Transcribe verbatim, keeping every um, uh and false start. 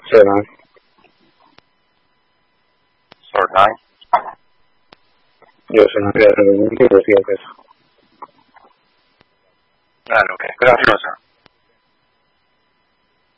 Seven. Short nine. Yo soy una criatura de un libro, sí, es eso. Claro, okay. Good afternoon, sir.